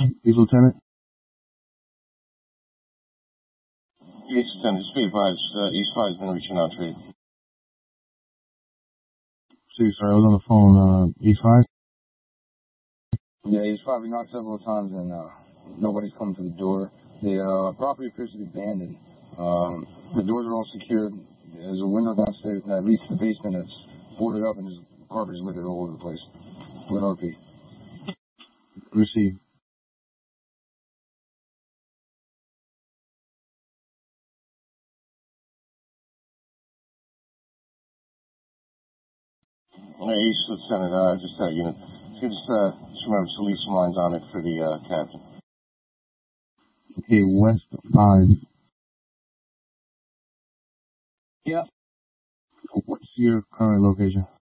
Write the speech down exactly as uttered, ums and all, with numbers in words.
Chief Lieutenant? Yes, Lieutenant. Just be advised, uh, East five has been reaching out to you. See, sir, I was on the phone, uh, East five? Yeah, East five, we knocked several times and, uh, nobody's come to the door. The, uh, property appears to be abandoned. Um, the doors are all secured. There's a window downstairs that leads to the basement that's boarded up and there's garbage littered all over the place. With R P. Receive. Hey, East Lieutenant, uh, just, uh, you know, just, uh, just remember to leave some lines on it for the, uh, captain. Okay, West five. Yeah. What's your current location?